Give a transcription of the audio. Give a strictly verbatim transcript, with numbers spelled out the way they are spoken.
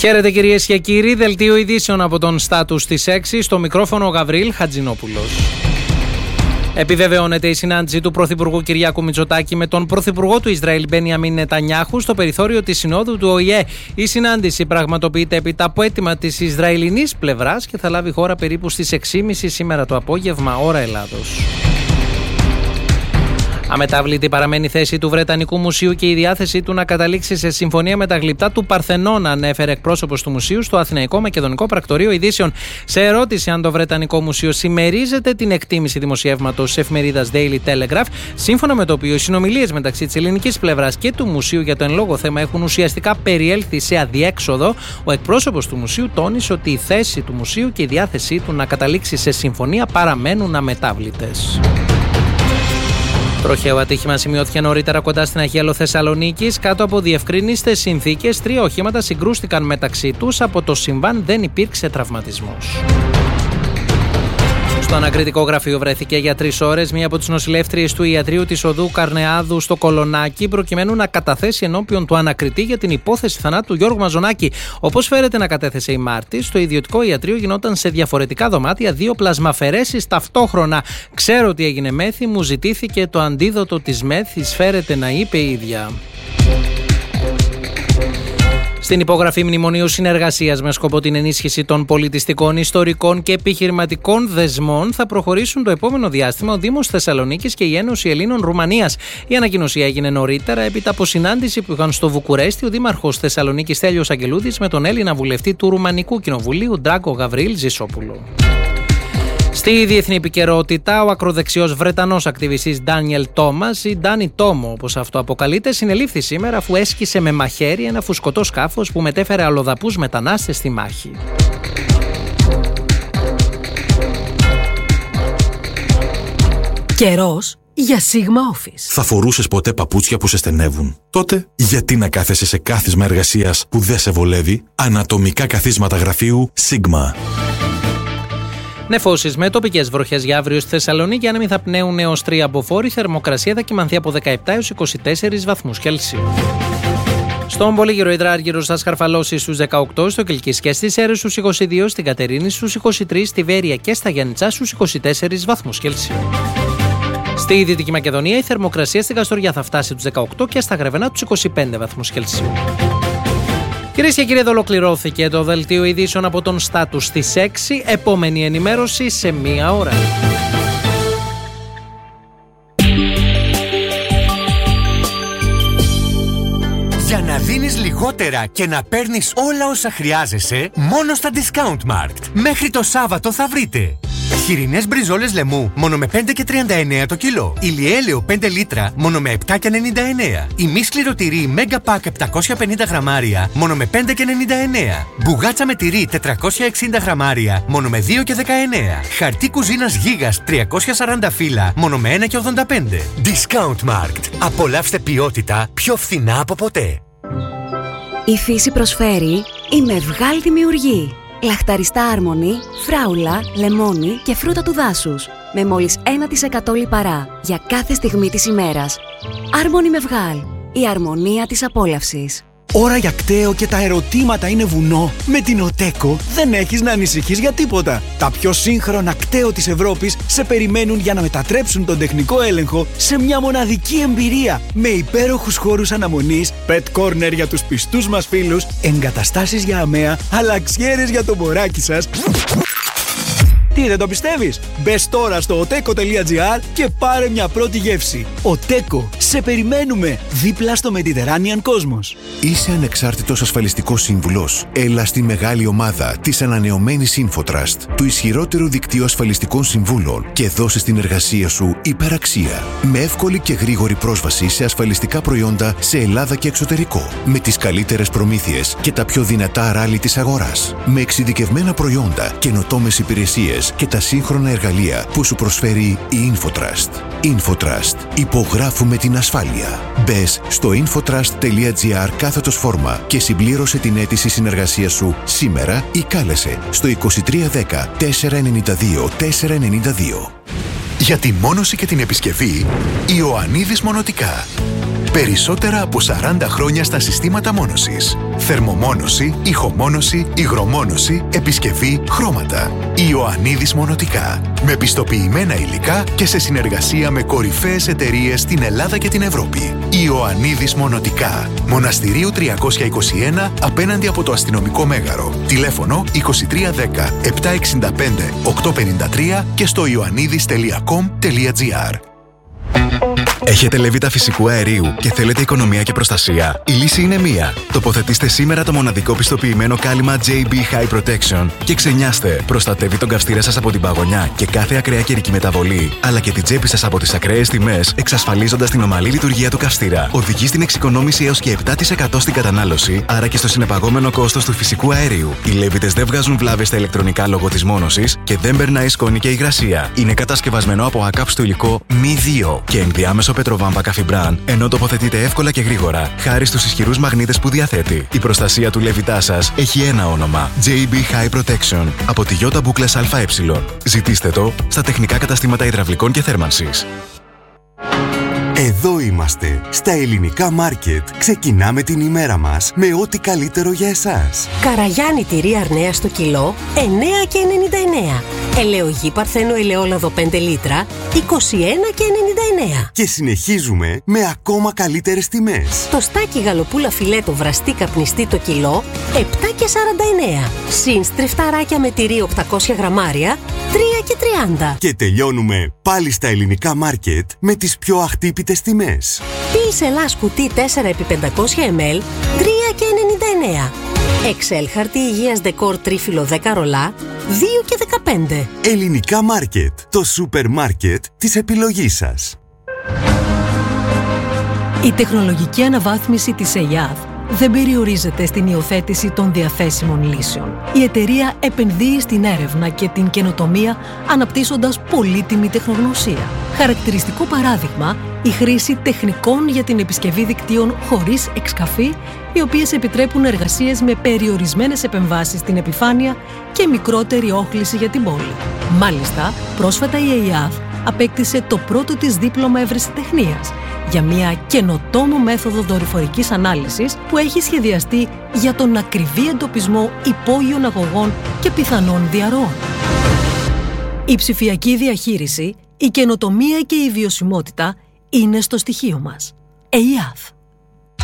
Χαίρετε κυρίες και κύριοι, δελτίο ειδήσεων από τον Στάτους στις έξι, στο μικρόφωνο ο Γαβρίλ Χατζηνόπουλος. Επιβεβαιώνεται η συνάντηση του Πρωθυπουργού Κυριάκου Μητσοτάκη με τον Πρωθυπουργό του Ισραήλ Μπένιαμιν Νετανιάχου στο περιθώριο της Συνόδου του Ο Η Ε. Η συνάντηση πραγματοποιείται έπειτα από αίτημα της Ισραηλινής πλευράς και θα λάβει χώρα περίπου στις έξι και μισή σήμερα το απόγευμα, ώρα Ελλάδος. Αμετάβλητη παραμένει η θέση του Βρετανικού Μουσείου και η διάθεσή του να καταλήξει σε συμφωνία με τα γλυπτά του Παρθενώνα, ανέφερε εκπρόσωπος του Μουσείου στο Αθηναϊκό Μακεδονικό Πρακτορείο Ειδήσεων. Σε ερώτηση αν το Βρετανικό Μουσείο συμμερίζεται την εκτίμηση δημοσιεύματος της εφημερίδας Daily Telegraph, σύμφωνα με το οποίο οι συνομιλίες μεταξύ της ελληνικής πλευράς και του Μουσείου για το εν λόγω θέμα έχουν ουσιαστικά περιέλθει σε αδιέξοδο, ο εκπρόσωπος του Μουσείου τόνισε ότι η θέση του Μουσείου και η διάθεσή του να καταλήξει σε συμφωνία παραμένουν αμετάβλητες. Τροχαίο ατύχημα σημειώθηκε νωρίτερα κοντά στην Αγέλο Θεσσαλονίκης. Κάτω από διευκρινίστες συνθήκες, τρία οχήματα συγκρούστηκαν μεταξύ τους. Από το συμβάν δεν υπήρξε τραυματισμός. Στο ανακριτικό γραφείο βρέθηκε για τρεις ώρες μία από τις νοσηλεύτριες του ιατρείου της οδού Καρνεάδου στο Κολονάκι, προκειμένου να καταθέσει ενώπιον του ανακριτή για την υπόθεση θανάτου Γιώργου Μαζονάκη. Όπως φέρεται να κατέθεσε η Μάρτης, στο ιδιωτικό ιατρείο γινόταν σε διαφορετικά δωμάτια δύο πλασμαφαιρέσεις ταυτόχρονα. Ξέρω ότι έγινε μέθη, μου ζητήθηκε το αντίδοτο της μέθης, φέρεται να είπε η ίδια. Στην υπογραφή μνημονίου συνεργασίας με σκοπό την ενίσχυση των πολιτιστικών, ιστορικών και επιχειρηματικών δεσμών θα προχωρήσουν το επόμενο διάστημα ο Δήμος Θεσσαλονίκης και η Ένωση Ελλήνων Ρουμανίας. Η ανακοίνωση έγινε νωρίτερα έπειτα από συνάντηση που είχαν στο Βουκουρέστι ο Δήμαρχος Θεσσαλονίκης Στέλιος Αγγελούδης με τον Έλληνα βουλευτή του Ρουμανικού Κοινοβουλίου Ντράγκο Γαβρίλ Ζησόπουλο. Στη διεθνή επικαιρότητα, ο ακροδεξιός Βρετανός ακτιβιστής Ντάνιελ Τόμας ή Ντάνι Τόμο, όπως αυτό αποκαλείται, συνελήφθη σήμερα αφού έσκησε με μαχαίρι ένα φουσκωτό σκάφος που μετέφερε αλλοδαπούς μετανάστες στη μάχη. Καιρός για Sigma Office. Θα φορούσες ποτέ παπούτσια που σε στενεύουν? Τότε γιατί να κάθεσαι σε κάθισμα εργασίας που δεν σε βολεύει? Ανατομικά καθίσματα γραφείου Sigma. Νεφώσεις με τοπικές βροχές για αύριο στη Θεσσαλονίκη, άνεμοι θα πνέουν έως τρία από φόρη, θερμοκρασία θα κυμανθεί από δεκαεπτά έως είκοσι τέσσερις βαθμούς Κελσίου. Στον Πολύγυρο Υδράργυρος θα σκαρφαλώσει στους δεκαοκτώ, στο Κιλκής και στις Σέρρες στους είκοσι δύο, στην Κατερίνη στους είκοσι τρεις, στη Βέρεια και στα Γιαννιτσά στους είκοσι τέσσερις βαθμούς Κελσίου. Στη Δυτική Μακεδονία η θερμοκρασία στην Καστοριά θα φτάσει τους δεκαοκτώ και στα Γρεβενά τους είκοσι πέντε βαθμούς Κελσίου. Κυρίες και κύριοι, εδώ ολοκληρώθηκε το δελτίο ειδήσεων από τον Στάτους στις έξι. Επόμενη ενημέρωση σε μία ώρα. Για να δίνεις λιγότερα και να παίρνεις όλα όσα χρειάζεσαι, μόνο στα Discount Markt. Μέχρι το Σάββατο θα βρείτε χοιρινές μπριζόλες λαιμού μόνο με πέντε και τριάντα εννέα το κιλό. Ηλιέλαιο πέντε λίτρα μόνο με επτά και ενενήντα εννέα. Ημί σκληροτυρί Mega Pack επτακόσια πενήντα γραμμάρια μόνο με πέντε και ενενήντα εννέα. Μπουγάτσα με τυρί τετρακόσια εξήντα γραμμάρια μόνο με δύο και δεκαεννέα. Χαρτί κουζίνας Γίγας τριακόσια σαράντα φύλλα μόνο με ένα και ογδόντα πέντε. Discount Markt. Απολαύστε ποιότητα πιο φθηνά από ποτέ. Η φύση προσφέρει η Μευγάλ Δημιουργεί. Λαχταριστά άρμονη, φράουλα, λεμόνι και φρούτα του δάσους. Με μόλις ένα τοις εκατό λιπαρά για κάθε στιγμή της ημέρας. Άρμονη Μευγάλ. Η αρμονία της απόλαυσης. Ώρα για κταίο και τα ερωτήματα είναι βουνό. Με την Οτέκο δεν έχεις να ανησυχείς για τίποτα. Τα πιο σύγχρονα κταίο της Ευρώπης σε περιμένουν για να μετατρέψουν τον τεχνικό έλεγχο σε μια μοναδική εμπειρία. Με υπέροχους χώρους αναμονής, pet corner για τους πιστούς μας φίλους, εγκαταστάσεις για αμαία, αλλαξιέρες για το μωράκι σας. Τι, δεν το πιστεύεις? Μπες τώρα στο οτέκο τελεία τζι άρ και πάρε μια πρώτη γεύση. Οτέκο, σε περιμένουμε δίπλα στο Mediterranean Cosmos. Είσαι ανεξάρτητος ασφαλιστικός σύμβουλος? Έλα στη μεγάλη ομάδα της ανανεωμένης InfoTrust, του ισχυρότερου δικτύου ασφαλιστικών συμβούλων, και δώσε στην εργασία σου υπεραξία. Με εύκολη και γρήγορη πρόσβαση σε ασφαλιστικά προϊόντα σε Ελλάδα και εξωτερικό. Με τις καλύτερες προμήθειες και τα πιο δυνατά ράλι της αγοράς. Με εξειδικευμένα προϊόντα, καινοτόμες υπηρεσίες και τα σύγχρονα εργαλεία που σου προσφέρει η InfoTrust. InfoTrust. Υπογράφουμε την ασφάλεια. Μπες στο infotrust τελεία τζι άρ κάθετος φόρμα και συμπλήρωσε την αίτηση συνεργασίας σου σήμερα ή κάλεσε στο είκοσι τρία δέκα τετρακόσια ενενήντα δύο τετρακόσια ενενήντα δύο. Για τη μόνωση και την επισκευή, Ιωαννίδης Μονοτικά. Περισσότερα από σαράντα χρόνια στα συστήματα μόνωσης. Θερμομόνωση, ηχομόνωση, υγρομόνωση, επισκευή, χρώματα. Ιωαννίδης Μονοτικά. Με πιστοποιημένα υλικά και σε συνεργασία με κορυφαίες εταιρείες στην Ελλάδα και την Ευρώπη. Ιωαννίδης Μονοτικά. Μοναστηρίου τριακόσια είκοσι ένα απέναντι από το Αστυνομικό Μέγαρο. Τηλέφωνο είκοσι τρία δέκα επτακόσια εξήντα πέντε οκτακόσια πενήντα τρία και στο ιωαννίδης τελεία κομ τελεία τζι άρ. Έχετε λέβητα φυσικού αερίου και θέλετε οικονομία και προστασία? Η λύση είναι μία. Τοποθετήστε σήμερα το μοναδικό πιστοποιημένο κάλυμα τζέι μπι High Protection και ξενιάστε. Προστατεύει τον καυστήρα σας από την παγωνιά και κάθε ακραία καιρική μεταβολή, αλλά και την τσέπη σας από τις ακραίες τιμές, εξασφαλίζοντας την ομαλή λειτουργία του καυστήρα. Οδηγεί στην εξοικονόμηση έως και επτά τοις εκατό στην κατανάλωση, άρα και στο συνεπαγόμενο κόστος του φυσικού αερίου. Οι Λέβιτες δεν βγάζουν βλάβες στα ηλεκτρονικά λόγω της μόνωσης και δεν περνάει σκόνη και υγρασία. Είναι κατασκευασμένο από ακάψτο υλικό μη δύο και ενδιάμεσο πετροβάμβα καφιμπράν, ενώ τοποθετείται εύκολα και γρήγορα, χάρη στους ισχυρούς μαγνήτες που διαθέτει. Η προστασία του Λέβιτά σας έχει ένα όνομα: τζέι μπι High Protection από τη Ιώτα Μπούκλες ΑΕ. Ζητήστε το στα τεχνικά καταστήματα υδραυλικών και θέρμανσης. Εδώ είμαστε, στα Ελληνικά Μάρκετ. Ξεκινάμε την ημέρα μας με ό,τι καλύτερο για εσάς. Καραγιάννη τυρί Αρνέα στο κιλό, εννέα και ενενήντα εννέα. Ελαιογή Παρθένο ελαιόλαδο πέντε λίτρα, είκοσι ένα και ενενήντα εννέα. Και συνεχίζουμε με ακόμα καλύτερες τιμές. Το στάκι γαλοπούλα φιλέτο βραστή καπνιστή το κιλό, επτά και σαράντα εννέα. Συν στριφταράκια με τυρί οκτακόσια γραμμάρια, τρία και τριάντα. Και τελειώνουμε πάλι στα Ελληνικά Μάρκετ με τις πιο αχτύπητες τιμές. Πι Ελλάς κουτί τέσσερα επί πεντακόσια μιλιλίτρα, τρία και ενενήντα εννέα. Εξέλ χαρτί υγείας δεκόρ τρίφυλλο δέκα ρολά, δύο και δεκαπέντε. Ελληνικά Μάρκετ, το σούπερ μάρκετ της επιλογής σας. Η τεχνολογική αναβάθμιση της ΕΙΑΔ δεν περιορίζεται στην υιοθέτηση των διαθέσιμων λύσεων. Η εταιρεία επενδύει στην έρευνα και την καινοτομία, αναπτύσσοντας πολύτιμη τεχνογνωσία. Χαρακτηριστικό παράδειγμα, η χρήση τεχνικών για την επισκευή δικτύων χωρίς εξκαφή, οι οποίες επιτρέπουν εργασίες με περιορισμένες επεμβάσεις στην επιφάνεια και μικρότερη όχληση για την πόλη. Μάλιστα, πρόσφατα η ΕΙΑΔ απέκτησε το πρώτο της δίπλωμα ευρεσιτεχνίας για μια καινοτόμο μέθοδο δορυφορικής ανάλυσης που έχει σχεδιαστεί για τον ακριβή εντοπισμό υπόγειων αγωγών και πιθανών διαρροών. Η ψηφιακή διαχείριση, η καινοτομία και η βιωσιμότητα είναι στο στοιχείο μας. ΕΙΑΔ.